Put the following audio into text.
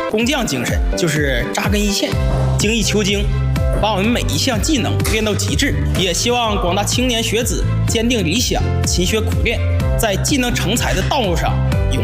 工匠精神就是扎根一线，精益求精，把我们每一项技能练到极致。也希望广大青年学子坚定理想，勤学苦练，在技能成才的道路上永